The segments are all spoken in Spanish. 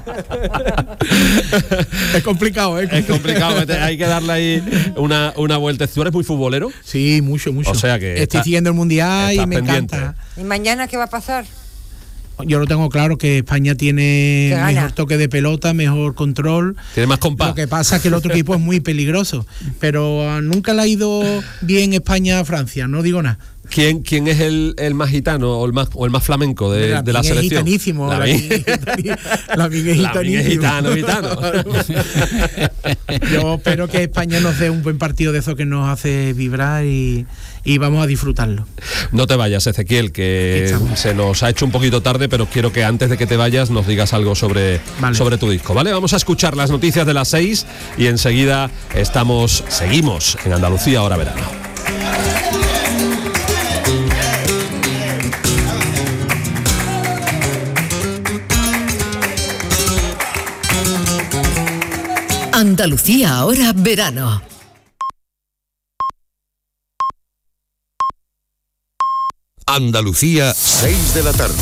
Es complicado, ¿eh? Es complicado, hay que darle ahí una vuelta. ¿Tú eres muy futbolero? Sí, mucho. O sea que estoy siguiendo el Mundial y me pendiente. encanta. ¿Y mañana qué va a pasar? Yo lo tengo claro que España tiene mejor toque de pelota, mejor control. Tiene más compás. Lo que pasa es que el otro equipo es muy peligroso. Pero nunca le ha ido bien España a Francia, no digo nada. ¿Quién es el más gitano o el más flamenco de la selección? Es gitanísimo. Lamin es gitano. Yo espero que España nos dé un buen partido de eso que nos hace vibrar y vamos a disfrutarlo. No te vayas, Ezequiel, que se nos ha hecho un poquito tarde, pero quiero que antes de que te vayas nos digas algo sobre tu disco, ¿vale? Vamos a escuchar las noticias de las 6 y enseguida seguimos en Andalucía Ahora Verano. Andalucía Ahora Verano. Andalucía, 6 de la tarde.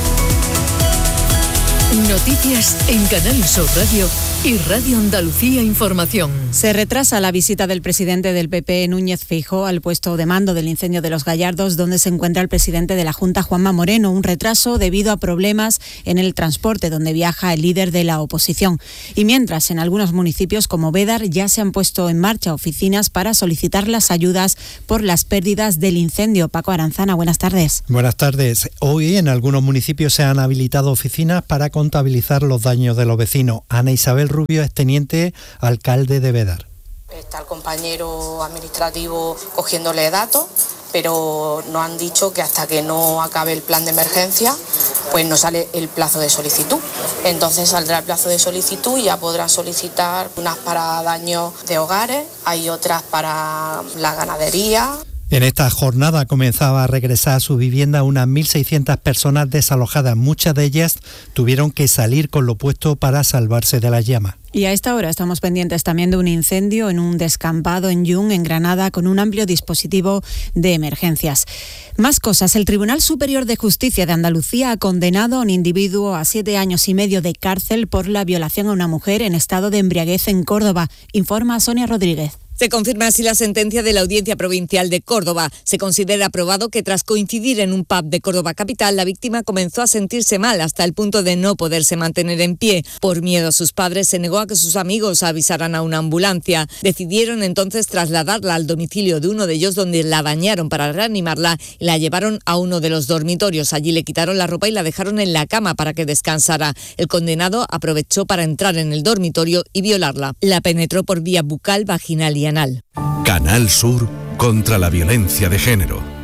Noticias en Canal Sur Radio y Radio Andalucía Información. Se retrasa la visita del presidente del PP, Núñez Feijóo, al puesto de mando del incendio de Los Gallardos, donde se encuentra el presidente de la Junta, Juanma Moreno. Un retraso debido a problemas en el transporte, donde viaja el líder de la oposición. Y mientras, en algunos municipios como Bédar ya se han puesto en marcha oficinas para solicitar las ayudas por las pérdidas del incendio. Paco Aranzana, buenas tardes. Buenas tardes. Hoy en algunos municipios se han habilitado oficinas para contabilizar los daños de los vecinos. Ana Isabel Rubio es teniente alcalde de Bédar. Está el compañero administrativo cogiéndole datos, pero nos han dicho que hasta que no acabe el plan de emergencia, pues no sale el plazo de solicitud. Entonces saldrá el plazo de solicitud y ya podrán solicitar unas para daños de hogares, hay otras para la ganadería. En esta jornada comenzaba a regresar a su vivienda unas 1.600 personas desalojadas. Muchas de ellas tuvieron que salir con lo puesto para salvarse de las llamas. Y a esta hora estamos pendientes también de un incendio en un descampado en Yun, en Granada, con un amplio dispositivo de emergencias. Más cosas. El Tribunal Superior de Justicia de Andalucía ha condenado a un individuo a 7 años y medio de cárcel por la violación a una mujer en estado de embriaguez en Córdoba. Informa Sonia Rodríguez. Se confirma así la sentencia de la Audiencia Provincial de Córdoba. Se considera probado que tras coincidir en un pub de Córdoba capital, la víctima comenzó a sentirse mal hasta el punto de no poderse mantener en pie. Por miedo a sus padres, se negó a que sus amigos avisaran a una ambulancia. Decidieron entonces trasladarla al domicilio de uno de ellos, donde la bañaron para reanimarla y la llevaron a uno de los dormitorios. Allí le quitaron la ropa y la dejaron en la cama para que descansara. El condenado aprovechó para entrar en el dormitorio y violarla. La penetró por vía bucal, vaginal y anal. Canal Sur contra la violencia de género.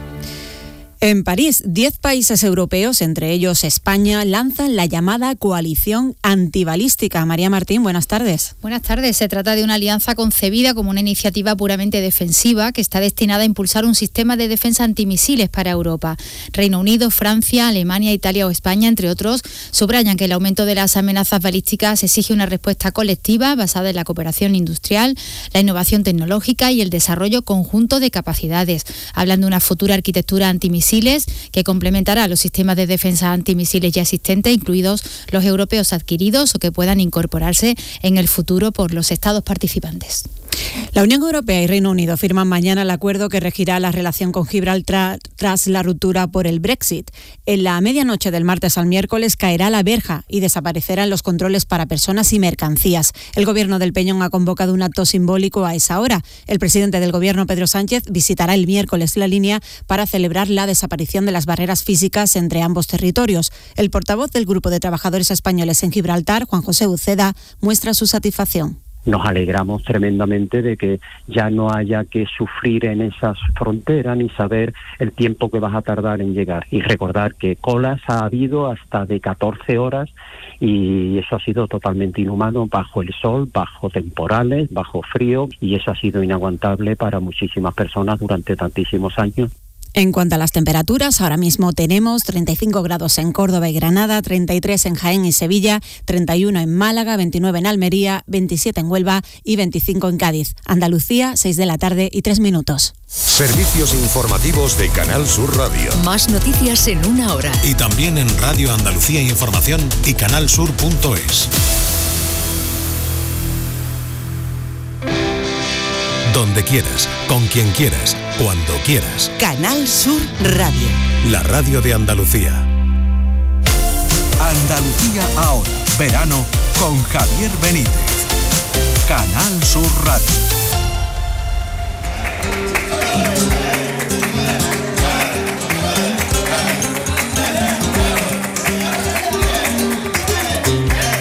En París, 10 países europeos, entre ellos España, lanzan la llamada coalición antibalística. María Martín, buenas tardes. Buenas tardes. Se trata de una alianza concebida como una iniciativa puramente defensiva que está destinada a impulsar un sistema de defensa antimisiles para Europa. Reino Unido, Francia, Alemania, Italia o España, entre otros, subrayan que el aumento de las amenazas balísticas exige una respuesta colectiva basada en la cooperación industrial, la innovación tecnológica y el desarrollo conjunto de capacidades. Hablan de una futura arquitectura antimisiles que complementará los sistemas de defensa antimisiles ya existentes, incluidos los europeos adquiridos o que puedan incorporarse en el futuro por los Estados participantes. La Unión Europea y Reino Unido firman mañana el acuerdo que regirá la relación con Gibraltar tras la ruptura por el Brexit. En la medianoche del martes al miércoles caerá la verja y desaparecerán los controles para personas y mercancías. El Gobierno del Peñón ha convocado un acto simbólico a esa hora. El presidente del Gobierno, Pedro Sánchez, visitará el miércoles la línea para celebrar la desaparición de las barreras físicas entre ambos territorios. El portavoz del Grupo de Trabajadores Españoles en Gibraltar, Juan José Uceda, muestra su satisfacción. Nos alegramos tremendamente de que ya no haya que sufrir en esas fronteras ni saber el tiempo que vas a tardar en llegar. Y recordar que colas ha habido hasta de 14 horas y eso ha sido totalmente inhumano, bajo el sol, bajo temporales, bajo frío, y eso ha sido inaguantable para muchísimas personas durante tantísimos años. En cuanto a las temperaturas, ahora mismo tenemos 35 grados en Córdoba y Granada, 33 en Jaén y Sevilla, 31 en Málaga, 29 en Almería, 27 en Huelva y 25 en Cádiz. Andalucía, 6 de la tarde y 3 minutos. Servicios informativos de Canal Sur Radio. Más noticias en una hora. Y también en Radio Andalucía Información y canalsur.es. Donde quieras, con quien quieras, cuando quieras. Canal Sur Radio. La radio de Andalucía. Andalucía ahora. Verano con Javier Benítez. Canal Sur Radio.